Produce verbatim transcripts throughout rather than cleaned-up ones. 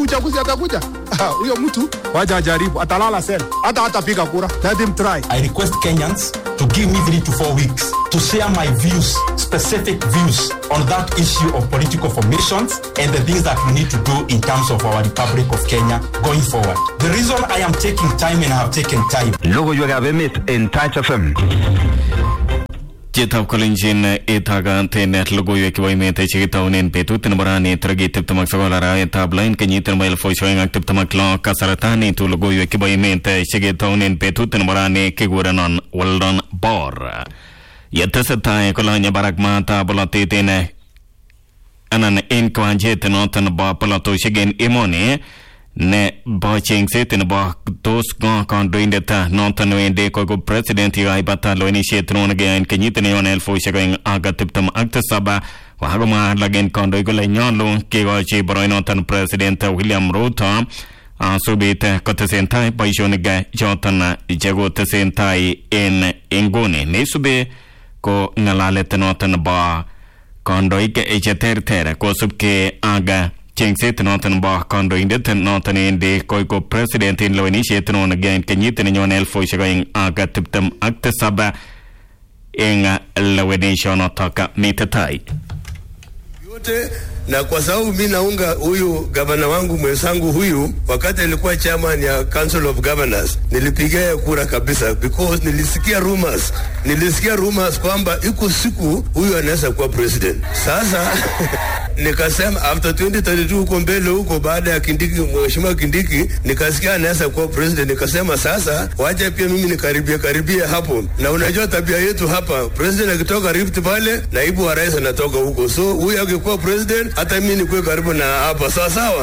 uchaguzi atakuja. Huyo mtu waje ajaribu, atalala sel, hata hatapiga kura. Let him try. I request Kenyans to give me three to four weeks to share my views, specific views on that issue of political formations and the things that we need to do in terms of our Republic of Kenya going forward. The reason I am taking time and I have taken time. Logo you have met in Touch F M. Jetap Kolinjin itaga tenet logo yu kibai mete chigita unen petut nabarani tragi tip tamak sagolara etablain kenyiter mail foishoing active tamak lo kasaratani tu logo yu kibai mete chigita unen petut nabarani kiguranon waldon bor yatasatai kolanya barak mata bolati tene anan en kwanjet notan ba palato shigen imoni ne ba chingse tin ba dos ga kondoinde ta notan wende ko go president ya ibata lo initiate non again kenyit ne on el fo shagin aga tiptam akta saba wa hagoma lagen kondo go le nyolo ke go chi bro notan president William Ruto a subite kotesentai paishoniga jotan jago tesentai en engone ne sube ko ngalale notan ba kondo ike echeter ter ko subke aga Chingset notan ba kondo indet notan inde koi ko president in lo initiate non again kenyit ne nyon elfo shagain aga tiptam akta saba enga lawenisho notaka mitatai yote. Na kwa sababu mimi naunga huyu gavana wangu mwenzangu huyu, wakati alikuwa chairman ya Council of Governors, nilipigia kura kabisa because nilisikia rumors nilisikia rumors kwamba iko siku huyu anaweza kuwa president. Sasa nikasema after twenty thirty-two huko mbele huko, baada ya Kindiki, mheshimiwa Kindiki, nikasikia anaweza kuwa president. Nikasema sasa wacha pia mimi nikaribia karibia hapo, na unajua tabia yetu hapa, president akitoka Rift Valley, naibu wa rais anatoka huko, so huyu akikuwa president hata mimi nikuwe karibu na hapa, sawa sawa.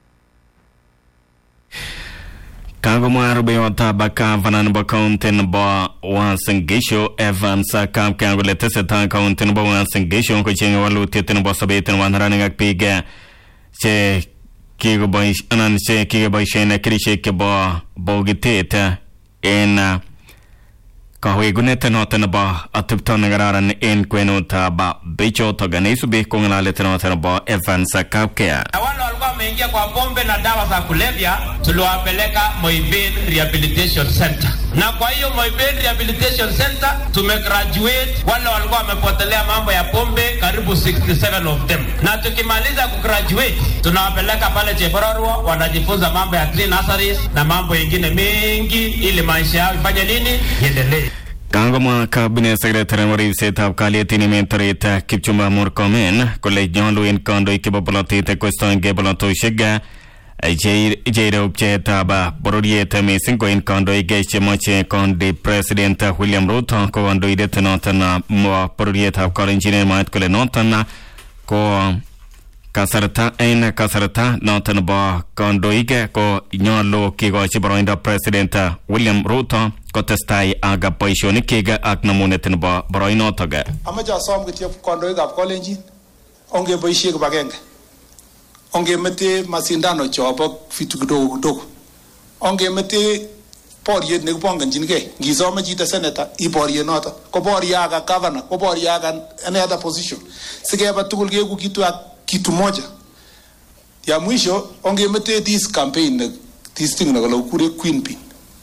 Kago marube wata baka vanan ba kaunten ba wansengisho Evans kam kango letese ta kaunten ba wansengisho ko chenga walu teten ba sabeten wanharani ngak piga che kigo ba anan che kigo ba shena krishe ke ba bogiteta en kawe guneta notan ba atupton ngararan en kwenota ba becho to ganesu be kongala letena ba Evans kapkea wale walikuwa wameingia kwa pombe na dawa za kulevya, tuliwapeleka Moibin Rehabilitation Center, na kwa hiyo Moibin Rehabilitation Center tumegraduate wale walikuwa wamepotelea mambo ya pombe karibu sixty-seven of them, na tukimaliza kugraduate tunawapeleka pale Chebororwa, wanajifunza mambo ya tree nurseries na mambo mengine mengi ili maisha yao ifanye nini, iendelee. Kangoma Cabinet Secretary Marif Setap Kalietini Mentorita Kipchumba Murkomen College John Louis Kondo Ikibapolotite Questo Ingeboloto Shiga Jada Upcheta Ba Borodieta Missing in Kondo Igeche Moche Kondi President William Ruto Kondo Idetanotan Mo Borodieta Corinjine Mat Kolenotana Ko Kasarta en Kasarta Notan Ba Kondo Ige Ko Nyolo Kigo Chibaroinda President William Ruto Kotestai aga paishoni kega ak namunetin ba baraino toga amaja som gitiep kondo igap kolenjin onge boisie bagenge onge mete masindano chobo fitu kidogo kidogo onge mete poriet ne bonganjin ge ngizoma jita senator iborie noto ko borie aga governor ko borie aga any other position sigeba tugul ge ku kitu kitu moja ya mwisho onge mete this campaign this thing na lo kure queen pin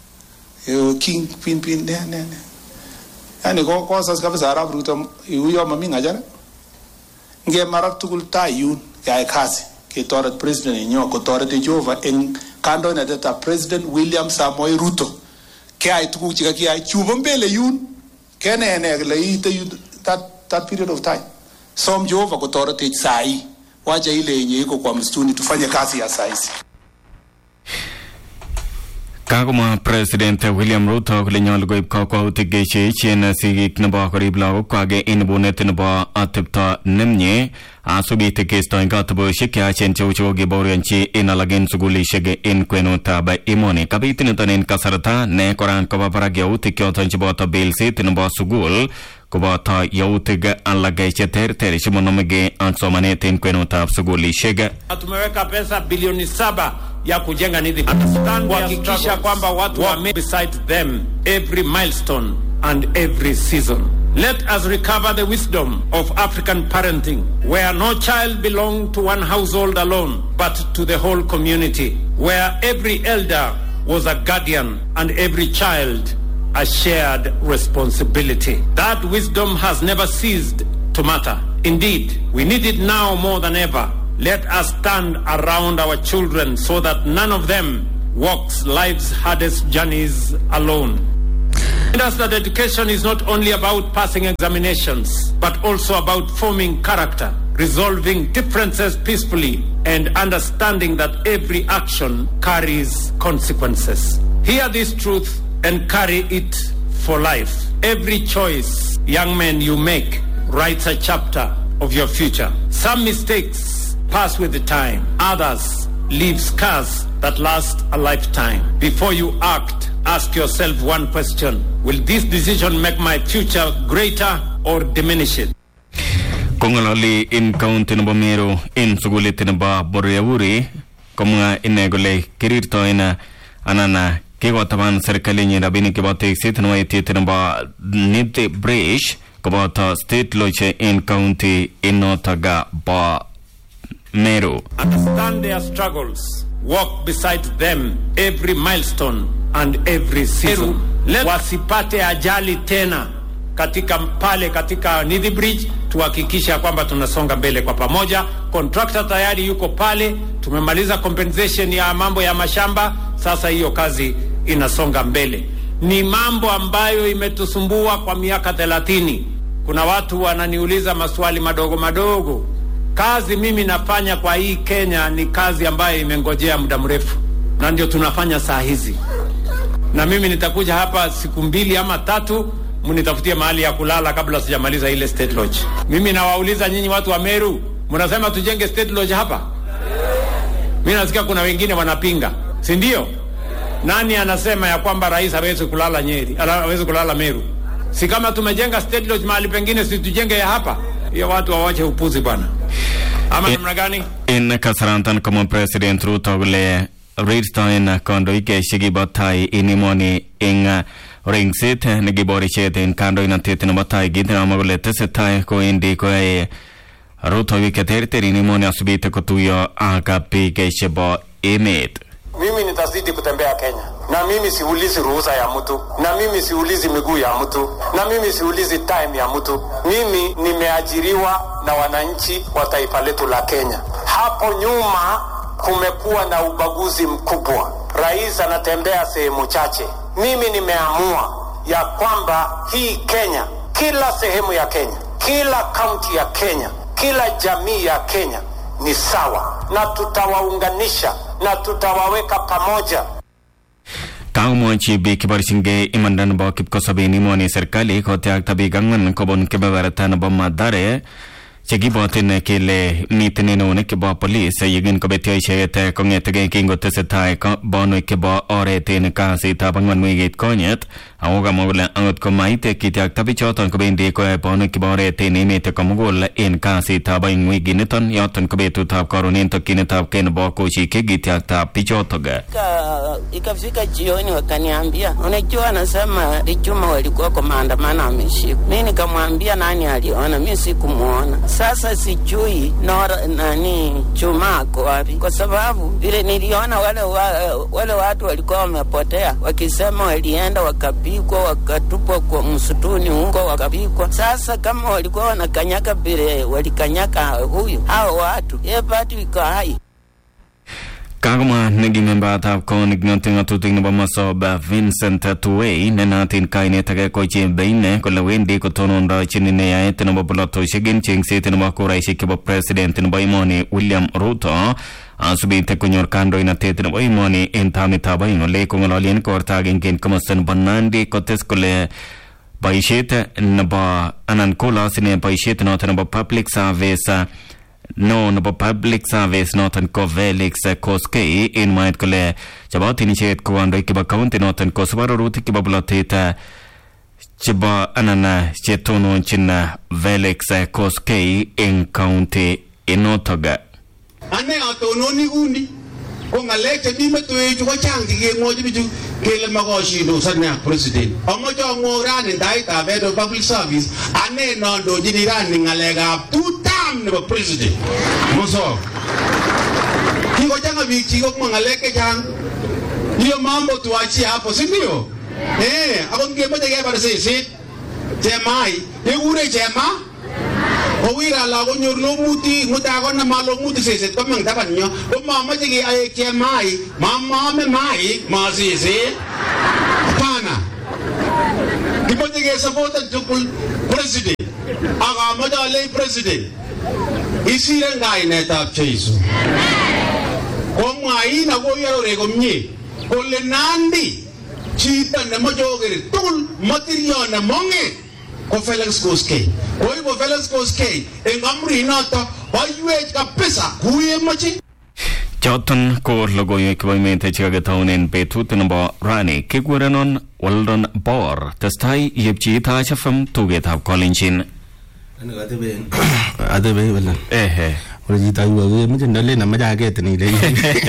king pin pin ne ne ne yani ko ko sas kabisa arab Ruto huyo mami ngajana nge marak tukul tayun ya kasi ke torat president nyo ko torat Jehova en kando na data president William Samoei Ruto ke ay tuku chika ke ay chuba mbele yun ke ne ne le ite that that period of time som Jehova ko torat sai wacha ile yenye iko kwa msituni tufanye kazi ya saisi. Kagoma President William Ruto kulenyol goib kako utigeche chena sigik naba karib lago kage inbunet naba atipta nemnye asubi tekesto ingatabu shikya chen chaucho ge borianchi inalagen suguli shege in kwenota ba imoni kabitin tanin kasarata ne koran kaba paragya utikyo tanchibota bilsi tinaba sugul kubata yautiga alageche ter ter shimonomege ansomane tin kwenota suguli shege. Tumeweka pesa bilioni saba ya kujenga nidhi kuhakikisha kwamba watu wame beside them every milestone and every season. Let us recover the wisdom of African parenting, where no child belonged to one household alone, but to the whole community, where every elder was a guardian and every child a shared responsibility. That wisdom has never ceased to matter. Indeed, we need it now more than ever. Let us stand around our children so that none of them walks life's hardest journeys alone. And us that education is not only about passing examinations, but also about forming character, resolving differences peacefully, and understanding that every action carries consequences. Hear this truth and carry it for life. Every choice, young men, you make writes a chapter of your future. Some mistakes pass with the time. Others leave scars that last a lifetime. Before you act, ask yourself one question. Will this decision make my future greater or diminish it? Kongalali in county number Meru in Sugulit in Ba Boreawuri, Komunga in Negole, Kirirto in Anana, Kiwatavan Serkalini, Rabini Kibate, Sitanway Titanaba, Nite Breach, Kobata State Loche in county in Notaga Ba Meru. Understand their struggles, walk beside them every milestone and every season. Let wasipate ajali tena katika pale katika Nithi Bridge, tuhakikisha kwamba tunasonga mbele kwa pamoja. Contractor tayari yuko pale, tumemaliza compensation ya mambo ya mashamba, sasa hiyo kazi inasonga mbele. Ni mambo ambayo imetusumbua kwa miaka thelathini. Kuna watu wananiuliza maswali madogo madogo. Kazi mimi nafanya kwa hii Kenya ni kazi ambayo imengojea muda mrefu, na ndio tunafanya saa hizi. Na mimi nitakuja hapa siku mbili ama tatu, mnitafutie mahali ya kulala kabla sijamaliza ile State Lodge. Mimi nawauliza nyinyi watu wa Meru, mnasema tujenge State Lodge hapa? Mimi nasikia kuna wengine wanapinga, si ndio? Nani anasema ya kwamba rais hawezi kulala Nyeri, hawezi kulala Meru? Si kama tumejenga State Lodge mahali pengine, si tujenge ya hapa? Hiyo watu wawache upuzi bwana. Ama namna gani? In Kasarantan kama President Ruto gule Ridstein kondo ike shigi batai inimoni inga ringsit nigibori chete in kando inatete na batai gidna magule tesetai ko indi ko e Ruto wike terteri inimoni asubite kutuyo akapi keshebo emet. Mimi nitazidi kutembea Kenya, na mimi siulizi ruhusa ya mtu, na mimi siulizi miguu ya mtu, na mimi siulizi time ya mtu. Mimi nimeajiriwa na wananchi wa taifa letu la Kenya. Hapo nyuma kumekuwa na ubaguzi mkubwa. Rais anatembea sehemu chache. Mimi nimeamua ya kwamba hii Kenya, kila sehemu ya Kenya, kila kaunti ya Kenya, kila jamii ya Kenya ni sawa, na tutawaunganisha na tutawaweka pamoja. Kaumwachi bi kibarishinge imandan ba kipkosabini moni serikali kote aktabigangan kobon kebabaratan ba madare chegi botin kele mitneno ne ke ba police yegin ko betia shete ko ngetege kingo tesetai ko bono ke ba oreten ka sita bangwan wigit konyet awoga mogla angot ko maite kiti aktabichoton ko bende ko bono ke ba oreten imete ko mogol en ka sita bang wiginiton yoton ko betu tab koronin to kinitab ken ba ko chi ke giti aktabichotoga ka ikafika jioni wakaniambia unajua anasema Ichuma walikuwa kwa maandamano ameshika. Mimi nikamwambia nani aliona, mimi sikumuona. Sasa sijui Nora nani Chuma ako wapi, kwa sababu vile niliona wale wa, wale watu walikuwa wamepotea wakisema walienda wakapikwa wakatupwa kwa msituni huko wakapikwa. Sasa kama walikuwa wanakanyaka vile walikanyaka huyu hao watu, yeye bado iko hai. Kagma negi member tab kon ignoting atuting na bamasob Vincent Tuwei nenatin kaine tage ko chimbeine ko lawendi ko tonon da chinine ya etno bobulato shigin ching sit no makura ishike ba president no baimoni William Ruto asubite kunyor kando ina tetno baimoni entami tabaino le ko ngolien ko ortagen ken komosen banandi ko teskole baishete naba anan kola sine baishete no tano public service no no public service notan ko Felix Koskei in mind kole chabot initiate ko ando ikiba county notan ko subaro ruti kiba buloteta chiba anana chetono china Felix Koskei in county inotoga ane atononi undi ko ngalek che mi metuechu ko chang chikemwochi bichu kele makoshindos ak president. Amoche amwou rani ndaitab head of public service ane nondochini rani ngalekab two term nebo president. Mosok. Kikochanga biik chik komwa ngalek chechang. Hiyo mambo tuachie hapo, si ndio? Eh, ako ngemoche kebar seset. Chemai, yekure chema? Owira la konyor lomuti, muta kona malomuti seset komang taban nyo. O mamache ke aye chemai, mamame mai, ma seset. Hapana. Kimoche ke supportan tukul president. Aga moja alay president. Isire ngainetab Jesu. Komwa ina koyarore komye. Kole nandi chito nemoche oker tugul material nemonge ko Felix Koskei. Koibo Felix Koskei eng amri noto boiywech kabisa kuye mochi. Choton ko logoiwek chebo emet chekakitaunen betut nebo rani kikurenon Weldon Bor. Testai yepchi Taach F M tugetab Kolenjin. Atebe wala. Ehe. Wala jita yuwa mche ndale na maja agete ni le.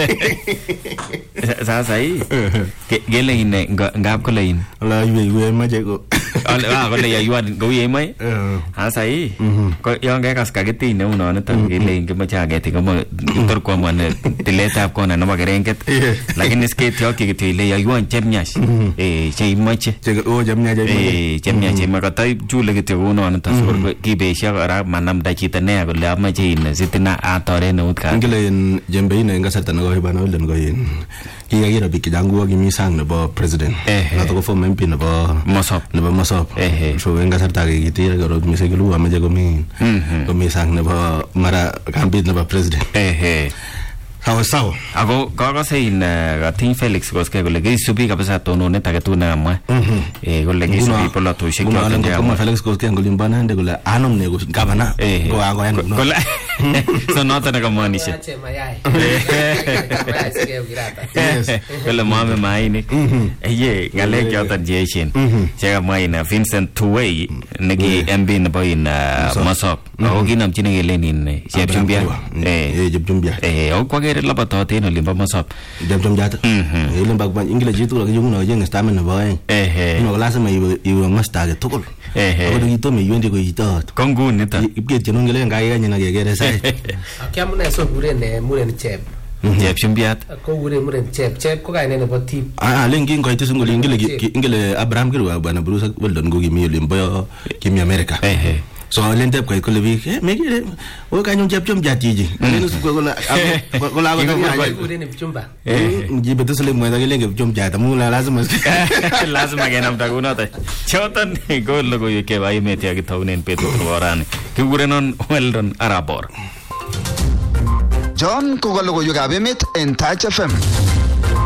Sasa hii gele ine ngap ko lein. Wala yuwa yuwa maja ko. Ah ko le yuwa go ye mai. Sasa hii ko yon ga kas kageti ne uno ne tan gele inge maja agete ko tor ko man tiletab ko na no magerenget. Lakini skate yo kigeti le yuwa chemnyash. Eh chei mache. O chemnyash. Eh chemnyash makatai chule kete uno ne tan so kibesha ara manam da chita ne ko le mache in sitina atore ne utka. Ngile jembe ine ngasata no go bana ulen go yin. Kiga gira bikijangu wa gimisang nebo president. Nato ko former M P nebo Mosop. Nebo Mosop. So wenga sarta ke gitira go mise gelu ama je go min. Go misang nebo mara kambit nebo president. Ehe. Sawa sawa. Ako kaka sein gating Felix Koskei kole kisubi kabisa tononet age tu na amwa. Eh kole kisubi polotushek choton ya. Kama Felix Koskei ngolimbana nde kole anom ne gavana. Ko ango yan. Kole so noto na kamaanisha. Kole mame maini. Eye ngalek choton jeeshin. Cheka maina Vincent Tuwei negi M B nebo in Mosop. Ako kinamchine kelen in Chepchumbia. Eh Chepchumbia. Eh kwa labatoten olimbo Mosop. Demtom jata. Ile mbak ingile jitu la yung no jeng stamen na bae. Eh. No lazima iwe iwe masta tukul. Eh. Ako dito me yende ko ito. Kongu nita. Ibget jeno ngile ngai ganya na gegere sai. Akiamu na so muren ne muren chep. Chep Chumbiat. Ko muren muren chep chep ko kaine nebo tip. Ah lengi ko ito sunguli ingile ingile Abraham kirwa bana Bruce Weldon go gimi olimbo kimi America. Eh. So lente ko ko lebi eh megi o ka nyum chepchum jatiji nenu su ko la ko la ko ure ne chumba eh jibe to sele mo da lenge chum jata mu la lazima lazima ge nam taguno ta chotan go logo yeke bai metia ki thaunen petu warane kigurenon Weldon Arabor John ko logo yoga bemet en Taach F M.